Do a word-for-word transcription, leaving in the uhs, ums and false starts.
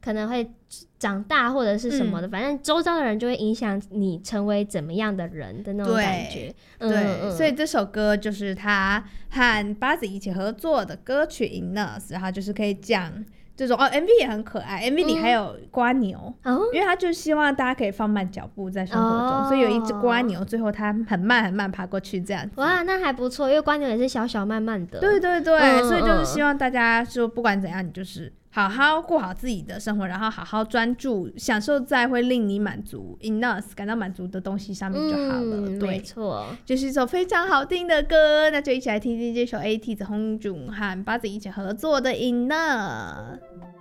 可能会长大或者是什么的、嗯、反正周遭的人就会影响你成为怎么样的人的那种感觉。 对、嗯嗯嗯、所以这首歌就是他和八子一起合作的歌曲 Enough， 然后就是可以讲这种哦 ，M V 也很可爱 ，M V 里还有瓜牛、嗯，因为他就希望大家可以放慢脚步在生活中、哦，所以有一只瓜牛，最后它很慢很慢爬过去这样子。 哇，那还不错，因为瓜牛也是小小慢慢的。 对对对、嗯，所以就是希望大家说不管怎样，你就是好好过好自己的生活，然后好好专注享受在会令你满足 enough 感到满足的东西上面就好了。 嗯、 对， 没错， 就是一首非常好听的歌，那就一起来听听这首 A T 子 Hong Jun 和八子一起合作的 Enough。